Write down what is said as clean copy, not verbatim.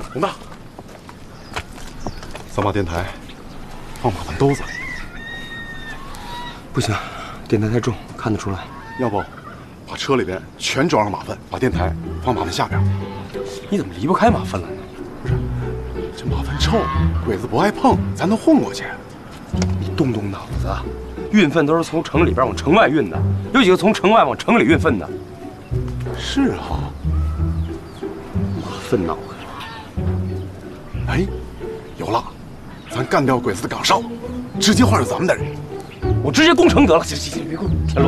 董大，咱把电台放马粪兜子里。 不行，电台太重，看得出来。 要不，把车里边全装上马粪，把电台放马粪下边。 你怎么离不开马粪了呢？ 不是，这马粪臭，鬼子不爱碰，咱能混过去。 你动动脑子，运粪都是从城里边往城外运的，有几个从城外往城里运粪的？ 是哈， 马粪脑袋。 哎，有了，咱干掉鬼子的岗哨，直接换上咱们的人。 我直接攻城得了。行，别给我添乱。